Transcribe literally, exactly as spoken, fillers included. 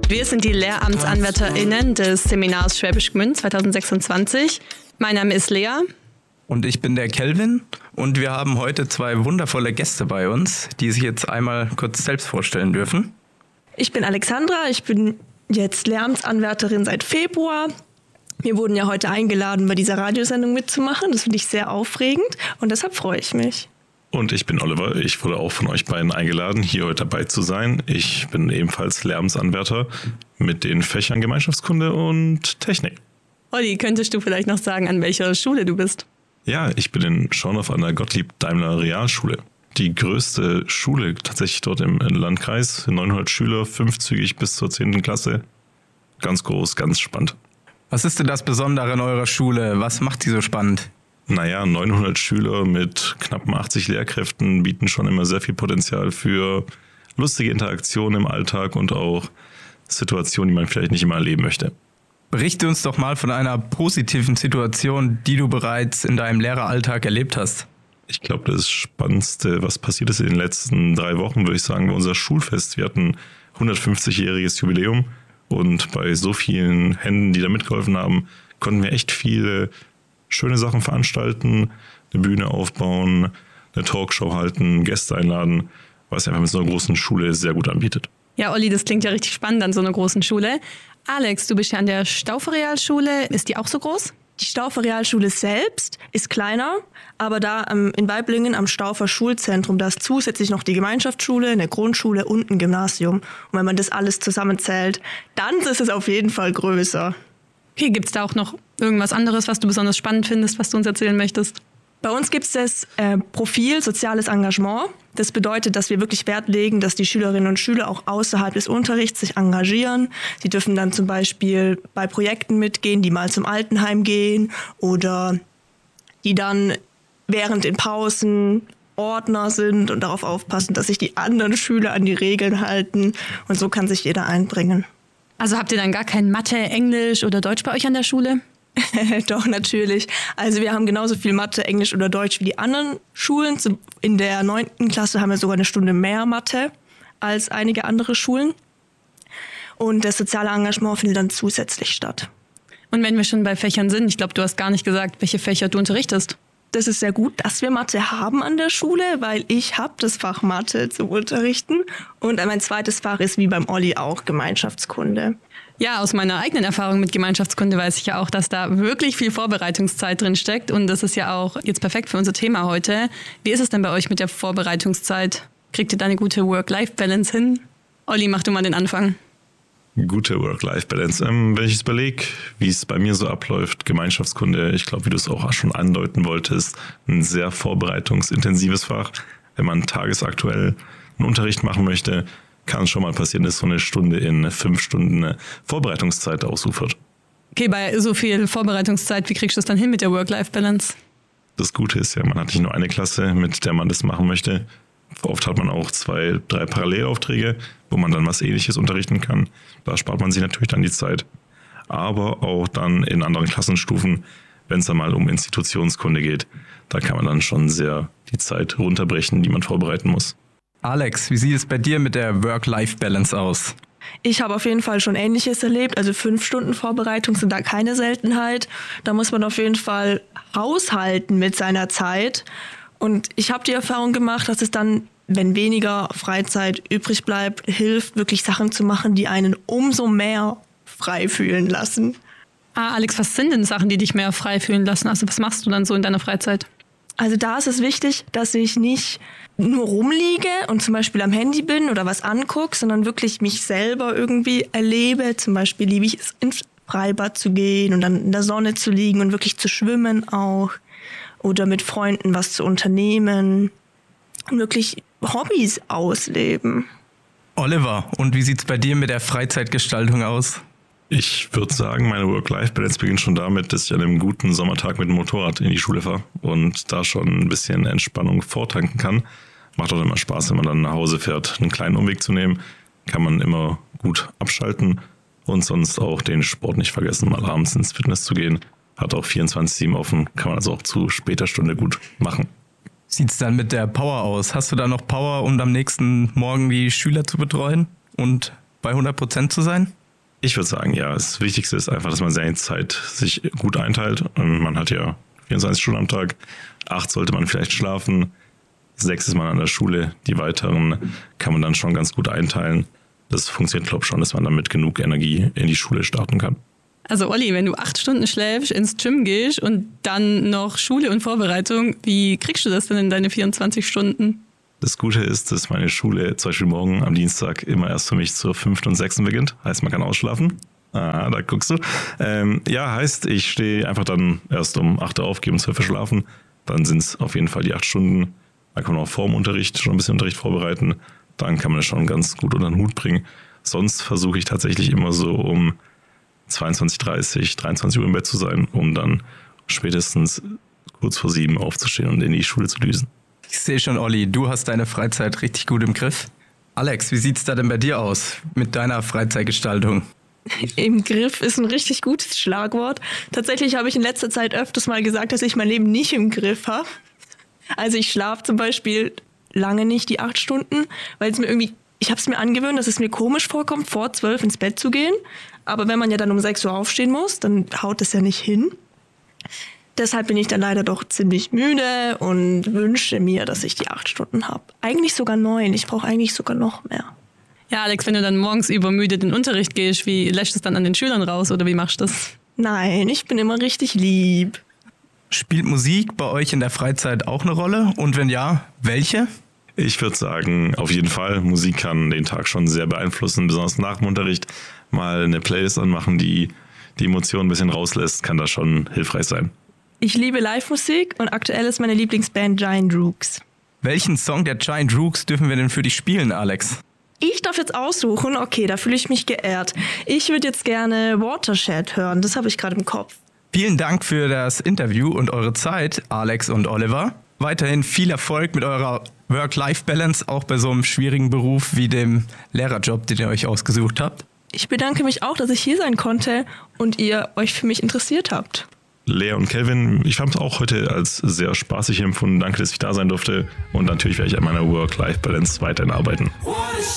Wir sind die LehramtsanwärterInnen des Seminars Schwäbisch Gmünd zwanzig sechsundzwanzig. Mein Name ist Lea. Und ich bin der Kelvin und wir haben heute zwei wundervolle Gäste bei uns, die sich jetzt einmal kurz selbst vorstellen dürfen. Ich bin Alexandra, ich bin jetzt Lehramtsanwärterin seit Februar. Wir wurden ja heute eingeladen, bei dieser Radiosendung mitzumachen. Das finde ich sehr aufregend und deshalb freue ich mich. Und ich bin Oliver, ich wurde auch von euch beiden eingeladen, hier heute dabei zu sein. Ich bin ebenfalls Lehramtsanwärter mit den Fächern Gemeinschaftskunde und Technik. Olli, könntest du vielleicht noch sagen, an welcher Schule du bist? Ja, ich bin in Schorndorf an der Gottlieb-Daimler Realschule. Die größte Schule tatsächlich dort im Landkreis. neunhundert Schüler, fünfzügig bis zur zehnten Klasse. Ganz groß, ganz spannend. Was ist denn das Besondere an eurer Schule? Was macht sie so spannend? Naja, neunhundert Schüler mit knappen achtzig Lehrkräften bieten schon immer sehr viel Potenzial für lustige Interaktionen im Alltag und auch Situationen, die man vielleicht nicht immer erleben möchte. Berichte uns doch mal von einer positiven Situation, die du bereits in deinem Lehreralltag erlebt hast. Ich glaube, das Spannendste, was passiert ist in den letzten drei Wochen, würde ich sagen, war unser Schulfest. Wir hatten hundertfünfzigjähriges Jubiläum und bei so vielen Händen, die da mitgeholfen haben, konnten wir echt viele schöne Sachen veranstalten, eine Bühne aufbauen, eine Talkshow halten, Gäste einladen, was einfach mit so einer großen Schule sehr gut anbietet. Ja, Olli, das klingt ja richtig spannend an so einer großen Schule. Alex, du bist ja an der Staufer Realschule. Ist die auch so groß? Die Staufer Realschule selbst ist kleiner, aber da ähm, in Weiblingen am Staufer Schulzentrum, da ist zusätzlich noch die Gemeinschaftsschule, eine Grundschule und ein Gymnasium. Und wenn man das alles zusammenzählt, dann ist es auf jeden Fall größer. Okay, gibt es da auch noch irgendwas anderes, was du besonders spannend findest, was du uns erzählen möchtest? Bei uns gibt es das äh, Profil Soziales Engagement. Das bedeutet, dass wir wirklich Wert legen, dass die Schülerinnen und Schüler auch außerhalb des Unterrichts sich engagieren. Sie dürfen dann zum Beispiel bei Projekten mitgehen, die mal zum Altenheim gehen oder die dann während den Pausen Ordner sind und darauf aufpassen, dass sich die anderen Schüler an die Regeln halten. Und so kann sich jeder einbringen. Also habt ihr dann gar kein Mathe, Englisch oder Deutsch bei euch an der Schule? Doch, natürlich. Also wir haben genauso viel Mathe, Englisch oder Deutsch wie die anderen Schulen. In der neunten Klasse haben wir sogar eine Stunde mehr Mathe als einige andere Schulen. Und das soziale Engagement findet dann zusätzlich statt. Und wenn wir schon bei Fächern sind, ich glaube, du hast gar nicht gesagt, welche Fächer du unterrichtest. Das ist sehr gut, dass wir Mathe haben an der Schule, weil ich habe das Fach Mathe zum Unterrichten. Und mein zweites Fach ist wie beim Olli auch Gemeinschaftskunde. Ja, aus meiner eigenen Erfahrung mit Gemeinschaftskunde weiß ich ja auch, dass da wirklich viel Vorbereitungszeit drin steckt. Und das ist ja auch jetzt perfekt für unser Thema heute. Wie ist es denn bei euch mit der Vorbereitungszeit? Kriegt ihr da eine gute Work-Life-Balance hin? Olli, mach du mal den Anfang. Gute Work-Life-Balance. Ähm, wenn ich es überlege, wie es bei mir so abläuft, Gemeinschaftskunde, ich glaube, wie du es auch schon andeuten wolltest, ein sehr vorbereitungsintensives Fach. Wenn man tagesaktuell einen Unterricht machen möchte, kann es schon mal passieren, dass so eine Stunde in fünf Stunden Vorbereitungszeit ausufert. Okay, bei so viel Vorbereitungszeit, wie kriegst du es dann hin mit der Work-Life-Balance? Das Gute ist ja, man hat nicht nur eine Klasse, mit der man das machen möchte. Oft hat man auch zwei, drei Parallelaufträge, wo man dann was Ähnliches unterrichten kann. Da spart man sich natürlich dann die Zeit. Aber auch dann in anderen Klassenstufen, wenn es dann mal um Institutionskunde geht, da kann man dann schon sehr die Zeit runterbrechen, die man vorbereiten muss. Alex, wie sieht es bei dir mit der Work-Life-Balance aus? Ich habe auf jeden Fall schon Ähnliches erlebt. Also fünf Stunden Vorbereitung sind da keine Seltenheit. Da muss man auf jeden Fall haushalten mit seiner Zeit. Und ich habe die Erfahrung gemacht, dass es dann, wenn weniger Freizeit übrig bleibt, hilft, wirklich Sachen zu machen, die einen umso mehr frei fühlen lassen. Ah, Alex, was sind denn Sachen, die dich mehr frei fühlen lassen? Also was machst du dann so in deiner Freizeit? Also da ist es wichtig, dass ich nicht nur rumliege und zum Beispiel am Handy bin oder was angucke, sondern wirklich mich selber irgendwie erlebe. Zum Beispiel liebe ich es, ins Freibad zu gehen und dann in der Sonne zu liegen und wirklich zu schwimmen auch. Oder mit Freunden was zu unternehmen. Und wirklich Hobbys ausleben. Oliver, und wie sieht's bei dir mit der Freizeitgestaltung aus? Ich würde sagen, meine Work-Life-Balance beginnt schon damit, dass ich an einem guten Sommertag mit dem Motorrad in die Schule fahre und da schon ein bisschen Entspannung vortanken kann. Macht auch immer Spaß, wenn man dann nach Hause fährt, einen kleinen Umweg zu nehmen. Kann man immer gut abschalten und sonst auch den Sport nicht vergessen, mal abends ins Fitness zu gehen. Hat auch vierundzwanzig sieben offen, kann man also auch zu später Stunde gut machen. Sieht's dann mit der Power aus? Hast du da noch Power, um am nächsten Morgen die Schüler zu betreuen und bei hundert Prozent zu sein? Ich würde sagen, ja, das Wichtigste ist einfach, dass man seine Zeit sich gut einteilt. Und man hat ja vierundzwanzig Stunden am Tag, acht sollte man vielleicht schlafen, sechs ist man an der Schule, die weiteren kann man dann schon ganz gut einteilen. Das funktioniert, glaube ich, schon, dass man dann mit genug Energie in die Schule starten kann. Also Olli, wenn du acht Stunden schläfst, ins Gym gehst und dann noch Schule und Vorbereitung, wie kriegst du das denn in deine vierundzwanzig Stunden? Das Gute ist, dass meine Schule zum Beispiel morgen am Dienstag immer erst für mich zur fünften und sechsten beginnt. Heißt, man kann ausschlafen. Ah, da guckst du. Ähm, ja, heißt, ich stehe einfach dann erst um acht Uhr auf, gehe um zwölf Uhr schlafen. Dann sind es auf jeden Fall die acht Stunden. Dann kann man auch vor dem Unterricht schon ein bisschen Unterricht vorbereiten. Dann kann man das schon ganz gut unter den Hut bringen. Sonst versuche ich tatsächlich immer so um zweiundzwanzig Uhr dreißig, dreiundzwanzig Uhr im Bett zu sein, um dann spätestens kurz vor sieben aufzustehen und in die Schule zu düsen. Ich sehe schon, Olli, du hast deine Freizeit richtig gut im Griff. Alex, wie sieht's da denn bei dir aus mit deiner Freizeitgestaltung? Im Griff ist ein richtig gutes Schlagwort. Tatsächlich habe ich in letzter Zeit öfters mal gesagt, dass ich mein Leben nicht im Griff habe. Also ich schlafe zum Beispiel lange nicht die acht Stunden, weil es mir irgendwie, ich habe es mir angewöhnt, dass es mir komisch vorkommt, vor zwölf ins Bett zu gehen. Aber wenn man ja dann um sechs Uhr aufstehen muss, dann haut es ja nicht hin. Deshalb bin ich dann leider doch ziemlich müde und wünsche mir, dass ich die acht Stunden habe. Eigentlich sogar neun. Ich brauche eigentlich sogar noch mehr. Ja, Alex, wenn du dann morgens übermüdet in den Unterricht gehst, wie lässt du es dann an den Schülern raus oder wie machst du das? Nein, ich bin immer richtig lieb. Spielt Musik bei euch in der Freizeit auch eine Rolle? Und wenn ja, welche? Ich würde sagen, auf jeden Fall. Musik kann den Tag schon sehr beeinflussen, besonders nach dem Unterricht. Mal eine Playlist anmachen, die die Emotionen ein bisschen rauslässt, kann das schon hilfreich sein. Ich liebe Live-Musik und aktuell ist meine Lieblingsband Giant Rooks. Welchen Song der Giant Rooks dürfen wir denn für dich spielen, Alex? Ich darf jetzt aussuchen, okay, da fühle ich mich geehrt. Ich würde jetzt gerne Watershed hören, das habe ich gerade im Kopf. Vielen Dank für das Interview und eure Zeit, Alex und Oliver. Weiterhin viel Erfolg mit eurer Work-Life-Balance, auch bei so einem schwierigen Beruf wie dem Lehrerjob, den ihr euch ausgesucht habt. Ich bedanke mich auch, dass ich hier sein konnte und ihr euch für mich interessiert habt. Lea und Kelvin, ich habe es auch heute als sehr spaßig empfunden. Danke, dass ich da sein durfte. Und natürlich werde ich an meiner Work-Life-Balance weiterhin arbeiten.